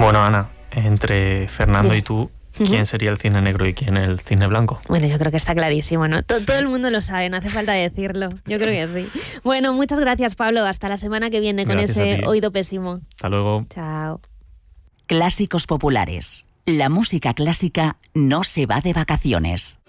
Bueno, Ana, entre Fernando y tú, ¿quién sería el cine negro y quién el cine blanco? Bueno, yo creo que está clarísimo, ¿no? Todo el mundo lo sabe, no hace falta decirlo. Yo creo que sí. Bueno, muchas gracias, Pablo. Hasta la semana que viene con ese oído pésimo. Hasta luego. Chao. Clásicos populares. La música clásica no se va de vacaciones.